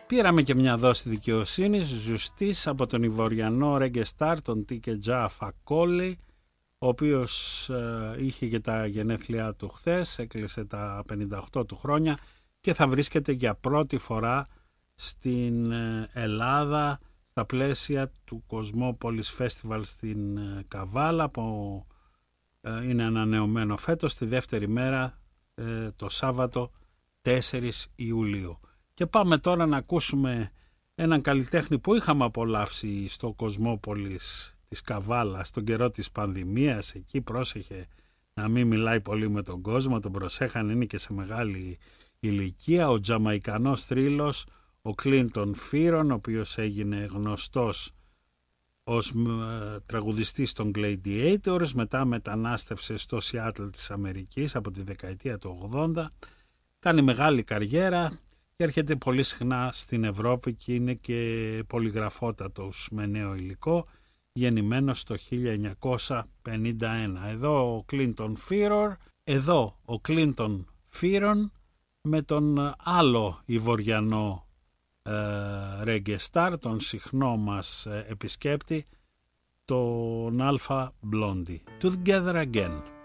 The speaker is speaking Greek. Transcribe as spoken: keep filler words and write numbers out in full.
Πήραμε και μια δόση δικαιοσύνης, ζουστής, από τον Ιβοριανό Reggae Star, τον Τίκε Τζα Φακόλη, ο οποίος ε, είχε και τα γενέθλιά του χθες, έκλεισε τα πενήντα οκτώ του χρόνια και θα βρίσκεται για πρώτη φορά στην ε, Ελλάδα στα πλαίσια του Cosmopolis Festival στην ε, Καβάλα, που ε, είναι ανανεωμένο φέτος, τη δεύτερη μέρα, ε, το Σάββατο τέσσερις Ιουλίου. Και πάμε τώρα να ακούσουμε έναν καλλιτέχνη που είχαμε απολαύσει στο Cosmopolis της Καβάλα στον καιρό της πανδημίας. Εκεί πρόσεχε να μην μιλάει πολύ με τον κόσμο, τον προσέχαν, είναι και σε μεγάλη ηλικία. Ο Τζαμαϊκανός θρύλος, ο Κλίντον Φίρον, ο οποίος έγινε γνωστός ως ε, τραγουδιστής των Gladiators, μετά μετανάστευσε στο Σιάτλ της Αμερικής από τη δεκαετία του ογδόντα, κάνει μεγάλη καριέρα και έρχεται πολύ συχνά στην Ευρώπη και είναι και πολυγραφότατος με νέο υλικό, γεννημένος το χίλια εννιακόσια πενήντα ένα. Εδώ ο Κλίντον Φίρον, εδώ ο Κλίντον Φίρον με τον άλλο Ιβοριανό ε, Reggae Star, τον συχνό μας ε, επισκέπτη, τον Alpha Blondy. Together Again.